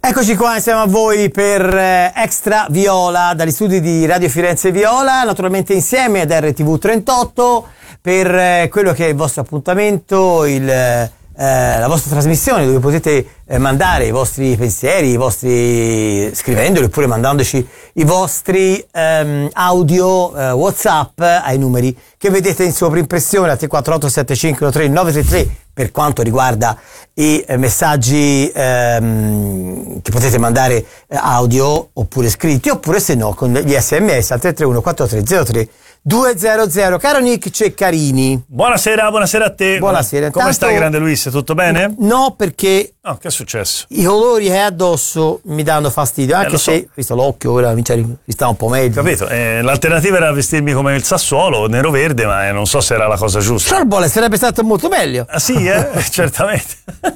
Eccoci qua insieme a voi per Extra Viola dagli studi di Radio Firenze Viola, naturalmente insieme ad RTV 38 per quello che è il vostro appuntamento, la vostra trasmissione dove potete mandare i vostri pensieri, scrivendoli oppure mandandoci i vostri audio WhatsApp ai numeri che vedete in sovrimpressione al 348 7513 933 per quanto riguarda i messaggi che potete mandare audio oppure scritti, oppure se no con gli SMS al 331 4303 200. Caro Nick Ceccarini, buonasera a te. Buonasera. Come stai, grande Luis? Tutto bene? No, perché che è successo? I colori che hai addosso mi danno fastidio, anche se visto l'occhio ora mi sta un po' meglio. Capito? L'alternativa era vestirmi come il Sassuolo, nero-verde, ma non so se era la cosa giusta. Ciarbole sarebbe stato molto meglio. Ah sì, certamente.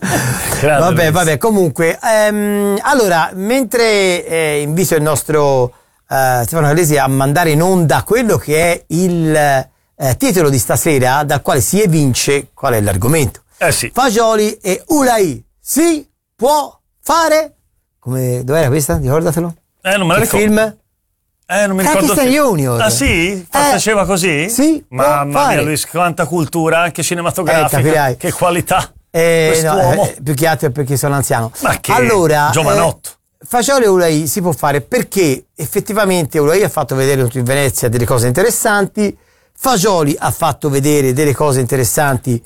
Vabbè, comunque allora, mentre invito il nostro Stefano Calesi a mandare in onda quello che è il titolo di stasera, dal quale si evince qual è l'argomento. Sì. Fagioli e Ulai si può fare? Dov'era questa? Ricordatelo? Non me la ricordo. Film? Non mi ricordo. Pakistan Junior. Ah sì? Faceva così? Sì. Mamma mia, Luis, quanta cultura anche cinematografica. Che qualità. Quest'uomo. Più che altro perché sono anziano. Ma che allora, giovanotto. Fagioli e Ulai si può fare perché effettivamente Ulai ha fatto vedere in Venezia delle cose interessanti, Fagioli ha fatto vedere delle cose interessanti,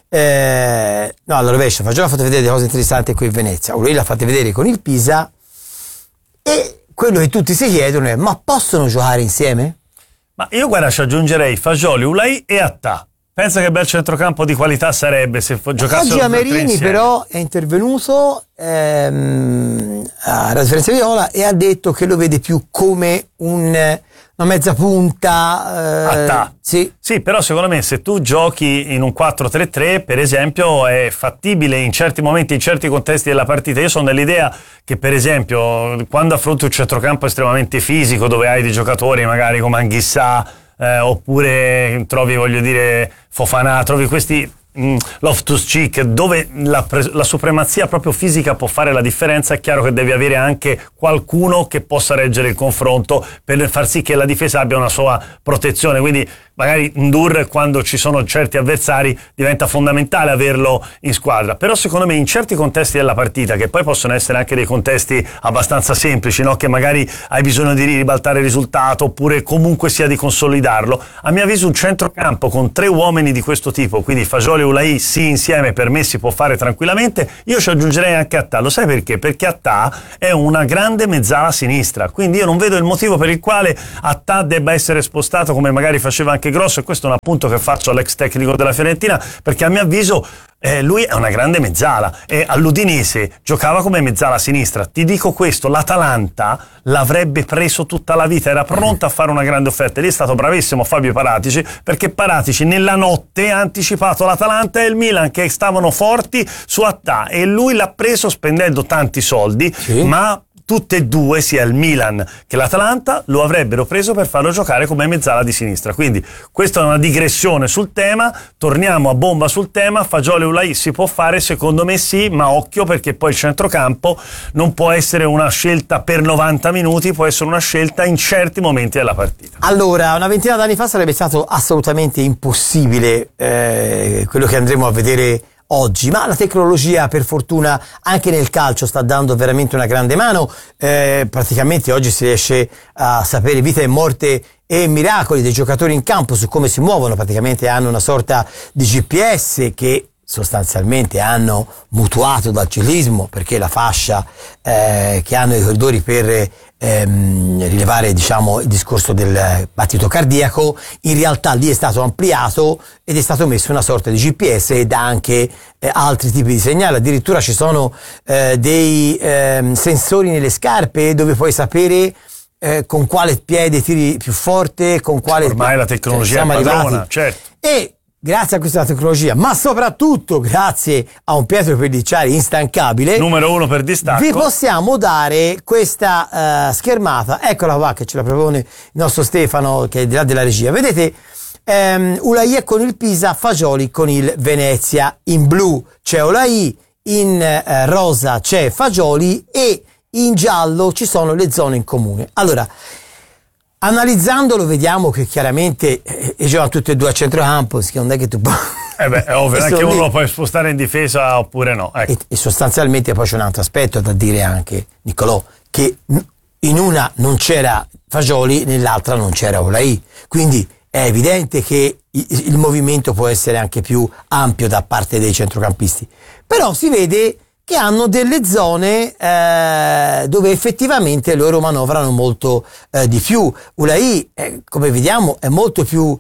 alla rovescia, Fagioli ha fatto vedere delle cose interessanti qui in Venezia, Ulai l'ha fatte vedere con il Pisa, e quello che tutti si chiedono è: ma possono giocare insieme? Ma io guarda, ci aggiungerei Fagioli, Ulai e Attà. Pensa che bel centrocampo di qualità sarebbe se giocassero oggi Amerini però è intervenuto a Radio Firenze Viola e ha detto che lo vede più come una mezza punta. Attà. Sì, però secondo me se tu giochi in un 4-3-3 per esempio è fattibile in certi momenti, in certi contesti della partita. Io sono dell'idea che per esempio quando affronti un centrocampo estremamente fisico dove hai dei giocatori magari come Anghissà, oppure trovi, Fofana, trovi questi Loftus-Cheek, dove la supremazia proprio fisica può fare la differenza. È chiaro che devi avere anche qualcuno che possa reggere il confronto per far sì che la difesa abbia una sua protezione, quindi magari Ndur, quando ci sono certi avversari, diventa fondamentale averlo in squadra. Però secondo me in certi contesti della partita, che poi possono essere anche dei contesti abbastanza semplici, no? Che magari hai bisogno di ribaltare il risultato oppure comunque sia di consolidarlo, a mio avviso un centrocampo con 3 uomini di questo tipo, quindi Fagioli e Ulai sì insieme, per me si può fare tranquillamente. Io ci aggiungerei anche Attà. Lo sai perché? Perché Attà è una grande mezzala sinistra, quindi io non vedo il motivo per il quale Attà debba essere spostato come magari faceva anche Grosso, e questo è un appunto che faccio all'ex tecnico della Fiorentina, perché a mio avviso lui è una grande mezzala e all'Udinese giocava come mezzala sinistra. Ti dico questo, l'Atalanta l'avrebbe preso tutta la vita, era pronta a fare una grande offerta. Lì è stato bravissimo Fabio Paratici, perché Paratici nella notte ha anticipato l'Atalanta e il Milan che stavano forti su Attà, e lui l'ha preso spendendo tanti soldi, sì. Ma tutte e due, sia il Milan che l'Atalanta, lo avrebbero preso per farlo giocare come mezzala di sinistra. Quindi questa è una digressione sul tema, torniamo a bomba sul tema. Fagioli e Ulai si può fare? Secondo me sì, ma occhio, perché poi il centrocampo non può essere una scelta per 90 minuti, può essere una scelta in certi momenti della partita. Allora, una ventina d'anni fa sarebbe stato assolutamente impossibile quello che andremo a vedere oggi, ma la tecnologia per fortuna anche nel calcio sta dando veramente una grande mano. Praticamente oggi si riesce a sapere vita e morte e miracoli dei giocatori in campo su come si muovono. Praticamente hanno una sorta di GPS che sostanzialmente hanno mutuato dal ciclismo, perché la fascia che hanno i corridori per rilevare il discorso del battito cardiaco, in realtà lì è stato ampliato ed è stato messo una sorta di GPS ed anche altri tipi di segnali. Addirittura ci sono dei sensori nelle scarpe dove puoi sapere con quale piede tiri più forte, con quale... Ormai la tecnologia è padrona, certo. E grazie a questa tecnologia, ma soprattutto grazie a un Pietro Pellicciari instancabile, numero 1 per distacco, vi possiamo dare questa schermata. Eccola qua, che ce la propone il nostro Stefano, che è di là della regia. Vedete, Ulai con il Pisa, Fagioli con il Venezia. In blu c'è Ulai, in rosa c'è Fagioli, e in giallo ci sono le zone in comune. Allora, analizzandolo vediamo che chiaramente giocano tutti e due a centrocampo, non è che tu è ovvio, anche uno lo puoi spostare in difesa oppure no. Ecco. E sostanzialmente poi c'è un altro aspetto da dire anche, Niccolò, che in una non c'era Fagioli, nell'altra non c'era Olaì, quindi è evidente che il movimento può essere anche più ampio da parte dei centrocampisti, però si vede che hanno delle zone dove effettivamente loro manovrano molto di più. Olaì, come vediamo, è molto più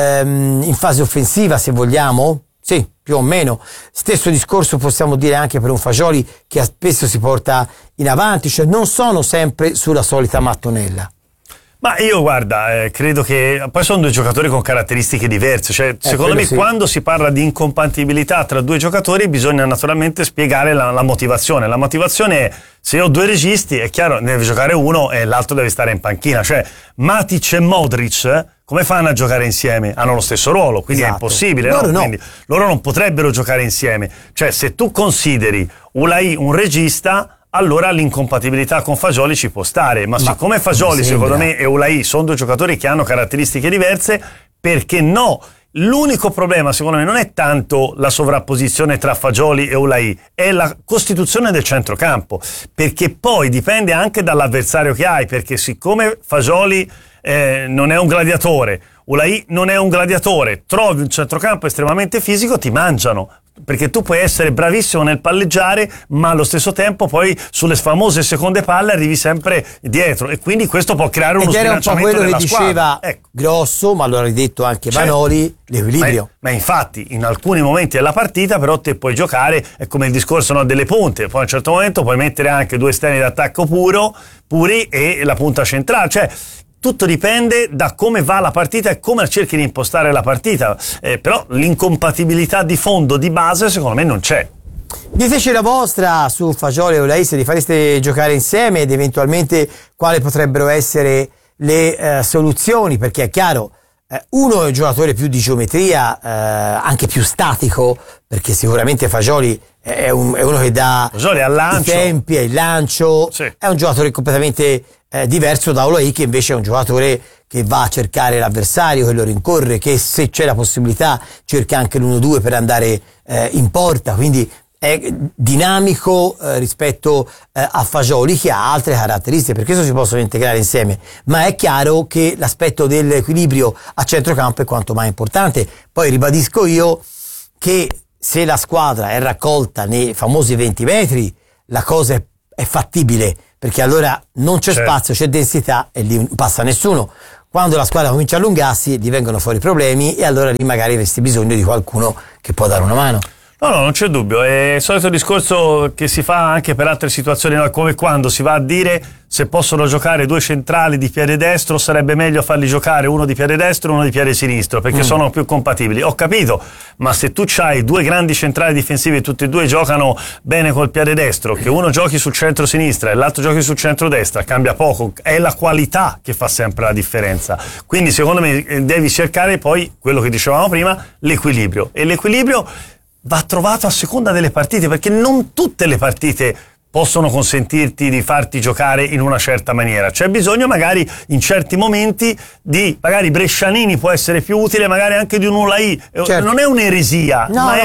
in fase offensiva, se vogliamo, sì, più o meno. Stesso discorso possiamo dire anche per un Fagioli che spesso si porta in avanti, cioè non sono sempre sulla solita mattonella. Ma io guarda, credo che poi sono due giocatori con caratteristiche diverse, cioè secondo me sì. Quando si parla di incompatibilità tra due giocatori bisogna naturalmente spiegare la motivazione. La motivazione è, se ho due registi è chiaro, ne deve giocare uno e l'altro deve stare in panchina, cioè Matic e Modric come fanno a giocare insieme? Hanno lo stesso ruolo, quindi esatto. È impossibile, loro no? No. Quindi loro non potrebbero giocare insieme, cioè se tu consideri Olaì un regista, allora l'incompatibilità con Fagioli ci può stare, ma siccome Fagioli secondo me e Olaì sono due giocatori che hanno caratteristiche diverse, perché no? L'unico problema secondo me non è tanto la sovrapposizione tra Fagioli e Olaì, è la costituzione del centrocampo, perché poi dipende anche dall'avversario che hai, perché siccome Fagioli non è un gladiatore, Olaì non è un gladiatore, trovi un centrocampo estremamente fisico, ti mangiano. Perché tu puoi essere bravissimo nel palleggiare, ma allo stesso tempo poi sulle famose seconde palle arrivi sempre dietro, e quindi questo può creare uno sbilanciamento della squadra. Ed era un po' quello che diceva ecco. Grosso, ma lo ha ridetto anche Vanoli, l'equilibrio. Ma infatti in alcuni momenti della partita però te puoi giocare, è come il discorso delle punte, poi a un certo momento puoi mettere anche due esterni d'attacco puri e la punta centrale, cioè tutto dipende da come va la partita e come cerchi di impostare la partita, però l'incompatibilità di fondo, di base, secondo me non c'è. Diteci la vostra su Fagioli e Olaì, se li fareste giocare insieme ed eventualmente quali potrebbero essere le soluzioni, perché è chiaro, uno è un giocatore più di geometria, anche più statico, perché sicuramente Fagioli è uno che dà i tempi, il lancio, sì. È un giocatore completamente diverso da Olaì, che invece è un giocatore che va a cercare l'avversario, che lo rincorre, che se c'è la possibilità cerca anche l'1-2 per andare in porta, quindi è dinamico rispetto a Fagioli, che ha altre caratteristiche, per questo si possono integrare insieme, ma è chiaro che l'aspetto dell'equilibrio a centrocampo è quanto mai importante. Poi ribadisco io che se la squadra è raccolta nei famosi 20 metri la cosa è fattibile, perché allora non c'è spazio, c'è densità e lì non passa nessuno. Quando la squadra comincia a allungarsi gli vengono fuori problemi e allora lì magari avresti bisogno di qualcuno che può dare una mano. No, non c'è dubbio, è il solito discorso che si fa anche per altre situazioni, come quando si va a dire se possono giocare due centrali di piede destro sarebbe meglio farli giocare uno di piede destro e uno di piede sinistro, perché sono più compatibili. Ho capito, ma se tu c'hai due grandi centrali difensivi e tutti e due giocano bene col piede destro, che uno giochi sul centro-sinistra e l'altro giochi sul centro-destra, cambia poco, è la qualità che fa sempre la differenza. Quindi secondo me devi cercare poi quello che dicevamo prima, l'equilibrio, e l'equilibrio va trovato a seconda delle partite, perché non tutte le partite possono consentirti di farti giocare in una certa maniera. C'è bisogno magari in certi momenti di, magari Brescianini può essere più utile magari anche di un Olaì, certo. Non è un'eresia, ma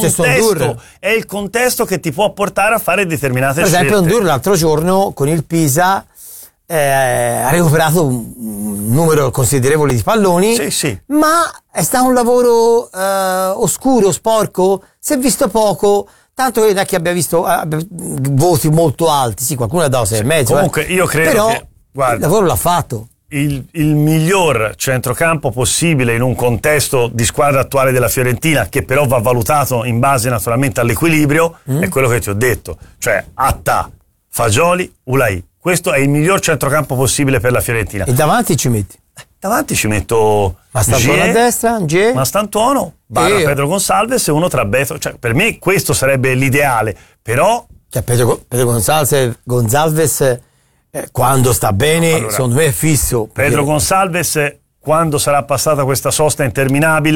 è il contesto che ti può portare a fare determinate scelte. Per esempio Ndur l'altro giorno con il Pisa ha recuperato un numero considerevole di palloni, sì. Ma è stato un lavoro oscuro, sporco, si è visto poco, tanto che non è che abbia visto voti molto alti, sì, qualcuno ha dato 6,5. Comunque io credo però che, guarda, il lavoro l'ha fatto. Il miglior centrocampo possibile in un contesto di squadra attuale della Fiorentina, che però va valutato in base naturalmente all'equilibrio, è quello che ti ho detto, cioè Atta, Fagioli, Olaì. Questo è il miglior centrocampo possibile per la Fiorentina. E davanti ci metti? Davanti ci metto Mastantuono a destra, Mastantuono, Pedro Gonçalves e uno tra Beto. Cioè, per me questo sarebbe l'ideale, però... Cioè, Pedro Gonçalves quando sta bene, allora, secondo me è fisso. Pedro Gonçalves, quando sarà passata questa sosta interminabile,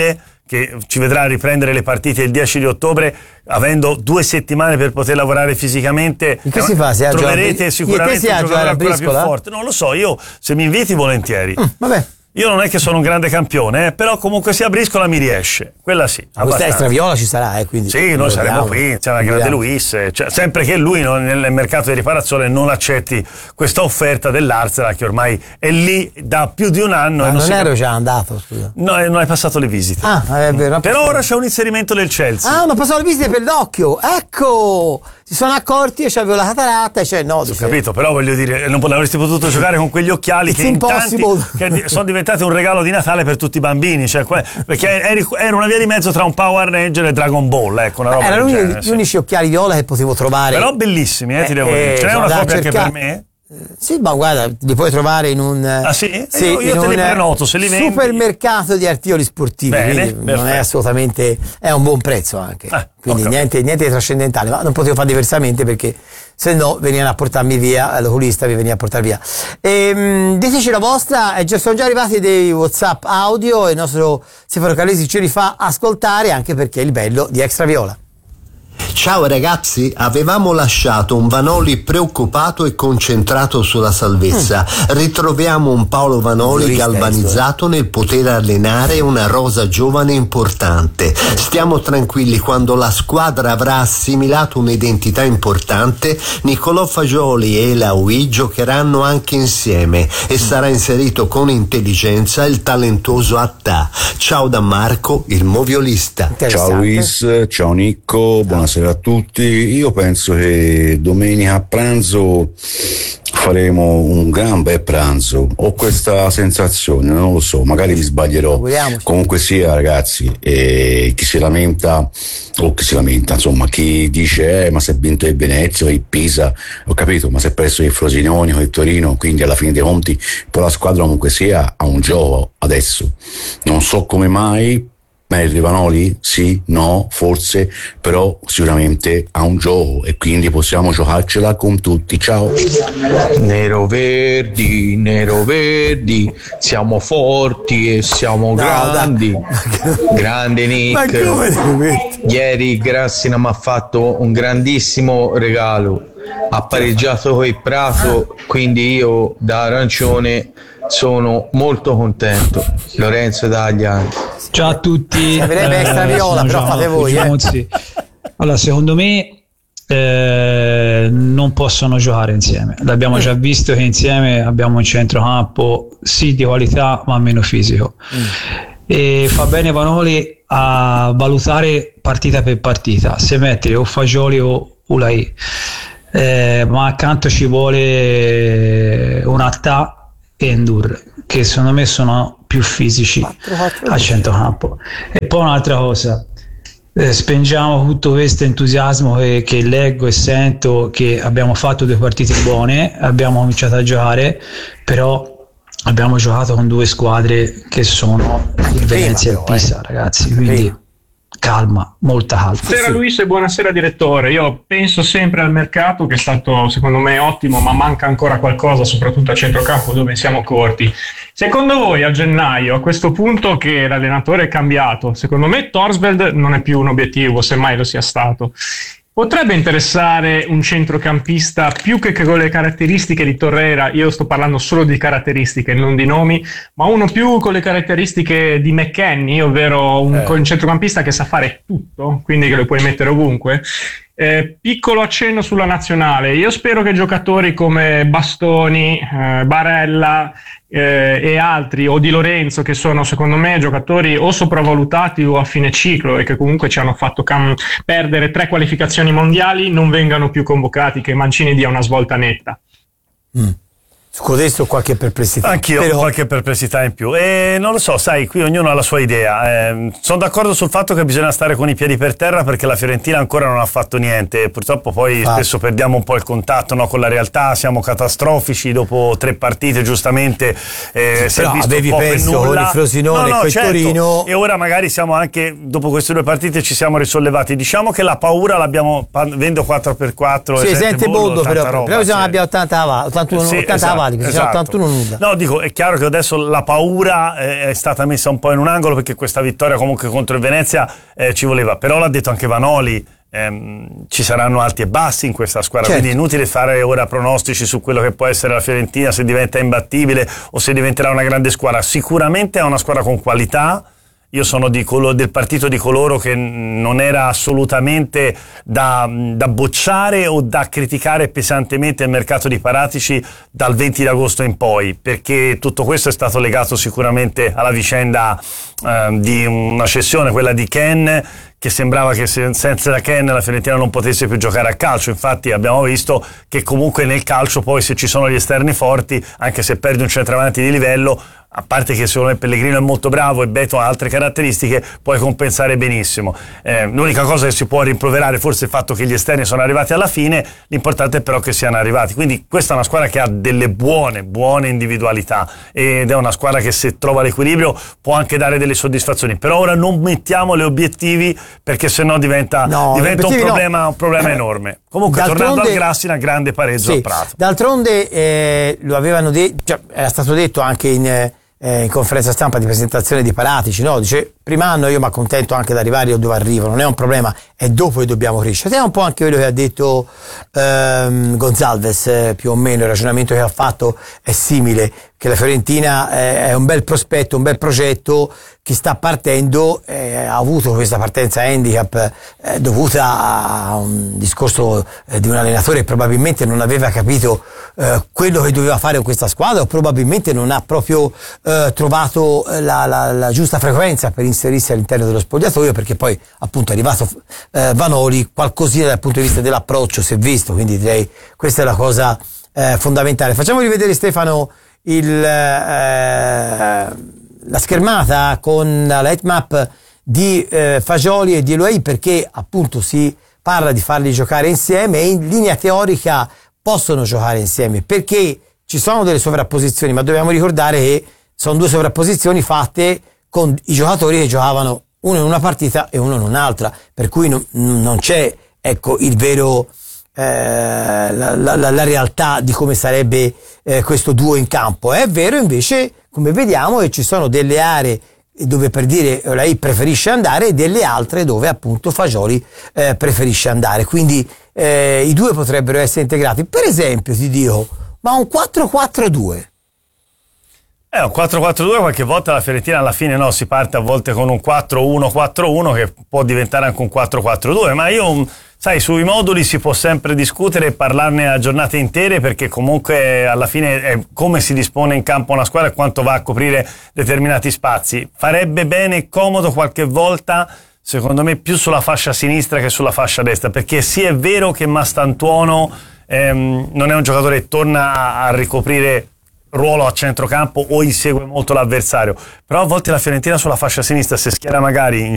che ci vedrà riprendere le partite il 10 di ottobre, avendo 2 settimane per poter lavorare fisicamente. In che si fa? Troverete sicuramente un giocatore ancora più briscola? forte. Non lo so, io se mi inviti volentieri. Vabbè. Io non è che sono un grande campione, però comunque sia a briscola mi riesce. Quella sì. Questa Extra Viola ci sarà, quindi. Sì, noi saremo qui, c'è una grande Luis, cioè, sempre che lui nel mercato di riparazione non accetti questa offerta dell'Arsenal, che ormai è lì da più di un anno. Ma non ero già andato, scusa. No, non hai passato le visite. È vero. Però ora c'è un inserimento del Chelsea. Ah, ma passato le visite per l'occhio, ecco! Si sono accorti e c'avevo la cataratta, cioè no. Ho capito, però voglio dire, non avresti potuto giocare con quegli occhiali che in tanti, che sono diventati un regalo di Natale per tutti i bambini, cioè, perché era una via di mezzo tra un Power Ranger e Dragon Ball, ecco, una roba erano gli unici occhiali viola che potevo trovare. Però bellissimi, ti devo dire. Ce n'è una copia anche per me? Sì, ma guarda, li puoi trovare in un io te li prenoto, se li vendi. Supermercato di articoli sportivi. Bene, non è assolutamente, è un buon prezzo anche, quindi niente di trascendentale, ma non potevo fare diversamente perché se no venivano a portarmi via, l'oculista vi veniva a portare via. Diteci la vostra, sono già arrivati dei WhatsApp audio e il nostro Stefano Carlesi ce li fa ascoltare, anche perché è il bello di Extra Viola. Ciao ragazzi, avevamo lasciato un Vanoli preoccupato e concentrato sulla salvezza. Ritroviamo un Paolo Vanoli galvanizzato nel poter allenare una rosa giovane importante. Stiamo tranquilli, quando la squadra avrà assimilato un'identità importante, Nicolò Fagioli e Elaoui giocheranno anche insieme e sarà inserito con intelligenza il talentuoso Attà. Ciao da Marco, il moviolista. Ciao Luis, ciao Nicco, buonasera a tutti. Io penso che domenica a pranzo faremo un gran bel pranzo. Ho questa sensazione, non lo so, magari mi sbaglierò. Comunque sia, ragazzi, chi si lamenta, insomma, chi dice ma si è vinto il Venezia o il Pisa, ho capito, ma si è perso il Frosinone o il Torino, quindi alla fine dei conti poi la squadra comunque sia ha un gioco adesso. Non so come mai. Merri Vanoli? Sì, no, forse, però sicuramente ha un gioco e quindi possiamo giocarcela con tutti. Ciao. Nero verdi, siamo forti e siamo grandi. Grande Nick. Ieri Grassina mi ha fatto un grandissimo regalo. Ha pareggiato con il Prato, quindi io da arancione sono molto contento. Lorenzo Dagliani. Ciao a tutti. Extra Viola, però fate voi. Allora, secondo me non possono giocare insieme. L'abbiamo già visto che insieme abbiamo un centrocampo sì di qualità ma meno fisico. E fa bene Vanoli a valutare partita per partita se mettere o Fagioli o Ulaì. Ma accanto ci vuole un Attà e Endur, che secondo me sono più fisici a centrocampo. E poi un'altra cosa, spengiamo tutto questo entusiasmo che leggo e sento, che abbiamo fatto 2 partite buone, abbiamo cominciato a giocare, però abbiamo giocato con 2 squadre che sono il Venezia e il Pisa, ragazzi, quindi calma, molta calma. Buonasera Luis e buonasera direttore. Io penso sempre al mercato, che è stato secondo me ottimo, ma manca ancora qualcosa, soprattutto a centrocampo dove siamo corti. Secondo voi a gennaio, a questo punto che l'allenatore è cambiato, secondo me Torsveld non è più un obiettivo, semmai lo sia stato. Potrebbe interessare un centrocampista più che con le caratteristiche di Torreira, io sto parlando solo di caratteristiche, non di nomi, ma uno più con le caratteristiche di McKennie, ovvero un centrocampista che sa fare tutto, quindi che lo puoi mettere ovunque. Piccolo accenno sulla nazionale, io spero che giocatori come Bastoni, Barella e altri, o Di Lorenzo, che sono secondo me giocatori o sopravvalutati o a fine ciclo e che comunque ci hanno fatto perdere 3 qualificazioni mondiali, non vengano più convocati, che Mancini dia una svolta netta. Su questo ho qualche perplessità. Anch'io ho qualche perplessità in più. E non lo so, sai, qui ognuno ha la sua idea. Sono d'accordo sul fatto che bisogna stare con i piedi per terra, perché la Fiorentina ancora non ha fatto niente. Purtroppo poi spesso perdiamo un po' il contatto, no, con la realtà, siamo catastrofici dopo 3 partite, giustamente. Però avevi perso con il Frosinone e con il Torino. E ora magari siamo anche, dopo queste 2 partite, ci siamo risollevati. Diciamo che la paura l'abbiamo, vendo 4x4. Sì, sente Boldo, però bisogna abbia 80 avanti. salvati, perché esatto. 81 nulla. No, dico, è chiaro che adesso la paura è stata messa un po' in un angolo, perché questa vittoria comunque contro il Venezia ci voleva, però l'ha detto anche Vanoli, ci saranno alti e bassi in questa squadra, certo. Quindi è inutile fare ora pronostici su quello che può essere la Fiorentina, se diventa imbattibile o se diventerà una grande squadra. Sicuramente è una squadra con qualità. Io sono del partito di coloro che non era assolutamente da bocciare o da criticare pesantemente il mercato di Paratici dal 20 d'agosto in poi, perché tutto questo è stato legato sicuramente alla vicenda di una cessione, quella di Ken, che sembrava che senza Ken la Fiorentina non potesse più giocare a calcio. Infatti abbiamo visto che comunque nel calcio poi, se ci sono gli esterni forti, anche se perdi un centravanti di livello, a parte che secondo me Pellegrino è molto bravo e Beto ha altre caratteristiche, puoi compensare benissimo. L'unica cosa che si può rimproverare forse è il fatto che gli esterni sono arrivati alla fine, l'importante è però che siano arrivati. Quindi questa è una squadra che ha delle buone individualità, ed è una squadra che, se trova l'equilibrio, può anche dare delle soddisfazioni. Però ora non mettiamo le obiettivi, perché sennò diventa un problema enorme. Comunque, tornando al Grassina, grande pareggio al Prato. D'altronde lo avevano detto, era stato detto anche in conferenza stampa di presentazione di Paratici, no? Dice: prima anno io mi accontento anche di arrivare dove arrivo, non è un problema, è dopo che dobbiamo crescere. È un po' anche quello che ha detto Gonzalez, più o meno il ragionamento che ha fatto è simile, che la Fiorentina è un bel prospetto, un bel progetto che sta partendo, ha avuto questa partenza handicap dovuta a un discorso di un allenatore che probabilmente non aveva capito quello che doveva fare con questa squadra, o probabilmente non ha proprio trovato la giusta frequenza per inserirsi all'interno dello spogliatoio, perché poi appunto è arrivato Vanoli, qualcosina dal punto di vista dell'approccio si è visto, quindi direi questa è la cosa fondamentale. Facciamo rivedere, Stefano, la schermata con la heatmap di Fagioli e di Eloy, perché appunto si parla di farli giocare insieme e in linea teorica possono giocare insieme, perché ci sono delle sovrapposizioni, ma dobbiamo ricordare che sono due sovrapposizioni fatte con i giocatori che giocavano uno in una partita e uno in un'altra, per cui non c'è, ecco, il vero la realtà di come sarebbe questo duo in campo. È vero invece, come vediamo, che ci sono delle aree dove, per dire, lei preferisce andare, e delle altre dove appunto Fagioli preferisce andare, quindi i due potrebbero essere integrati. Per esempio, ti dico, ma un 4-4-2? Un 4-4-2 qualche volta la Fiorentina alla fine si parte a volte con un 4-1-4-1 che può diventare anche un 4-4-2, ma io, sai, sui moduli si può sempre discutere e parlarne a giornate intere, perché comunque alla fine è come si dispone in campo una squadra e quanto va a coprire determinati spazi. Farebbe bene e comodo qualche volta, secondo me, più sulla fascia sinistra che sulla fascia destra, perché sì, è vero che Mastantuono non è un giocatore che torna a ricoprire ruolo a centrocampo o insegue molto l'avversario, però a volte la Fiorentina sulla fascia sinistra, se schiera magari